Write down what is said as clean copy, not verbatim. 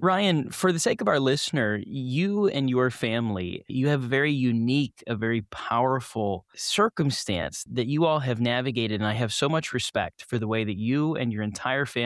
Ryan, for the sake of our listener, you and your family, you have a very unique, a very powerful circumstance that you all have navigated. And I have so much respect for the way that you and your entire family